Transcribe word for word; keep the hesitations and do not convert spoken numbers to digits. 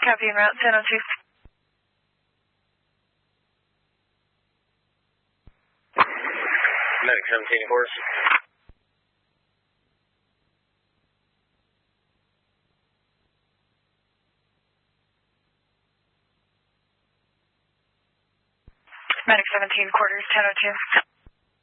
Copy en route, ten oh two. Medic seventeen, horse. Medic seventeen, quarters, ten oh two.